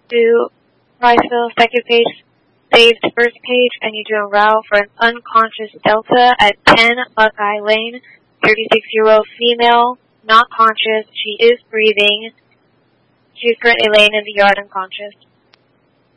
to Priceville, second page, saved first page, and you do a row for an unconscious Delta at 10 Buckeye Lane, 36-year-old female, not conscious. She is breathing. She is currently laying in the yard unconscious.